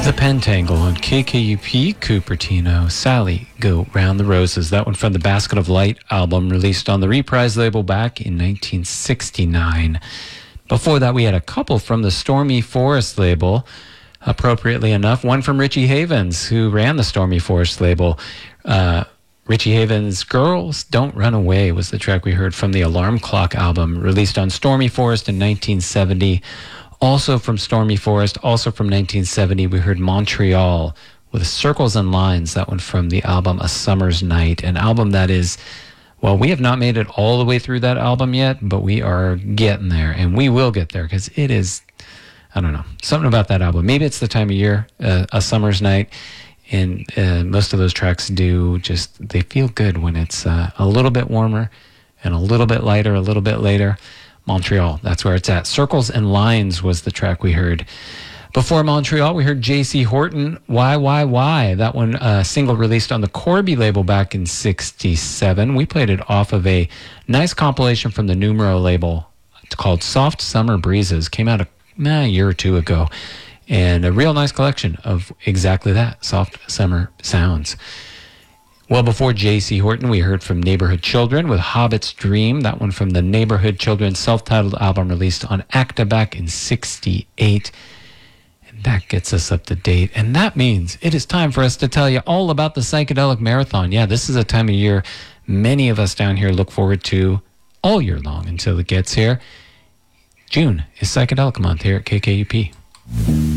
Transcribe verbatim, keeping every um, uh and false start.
The Pentangle on K K U P, Cupertino, Sally, Go Round the Roses. That one from the Basket of Light album released on the Reprise label back in nineteen sixty-nine. Before that, we had a couple from the Stormy Forest label, appropriately enough. One from Richie Havens, who ran the Stormy Forest label. Uh, Richie Havens' Girls Don't Run Away was the track we heard from the Alarm Clock album, released on Stormy Forest in nineteen seventy. Also from Stormy Forest, also from nineteen seventy, we heard Montreal with Circles and Lines, that one from the album A Summer's Night, an album that is, well, we have not made it all the way through that album yet, but we are getting there, and we will get there, because it is, I don't know, something about that album. Maybe it's the time of year, uh, A Summer's Night, and uh, most of those tracks do just, they feel good when it's uh, a little bit warmer and a little bit lighter, a little bit later. Montreal, that's where it's at. Circles and Lines was the track we heard. Before Montreal, we heard J C Horton, Why, Why, Why? That one, uh, single released on the Corby label back in sixty-seven. We played it off of a nice compilation from the Numero label. It's called Soft Summer Breezes. Came out a, eh, a year or two ago. And a real nice collection of exactly that, soft summer sounds. Well, before J C Horton, we heard from Neighborhood Children with Hobbit's Dream. That one from the Neighborhood Children self-titled album released on Acta back in sixty-eight. And that gets us up to date. And that means it is time for us to tell you all about the Psychedelic Marathon. Yeah, this is a time of year many of us down here look forward to all year long until it gets here. June is Psychedelic Month here at K K U P.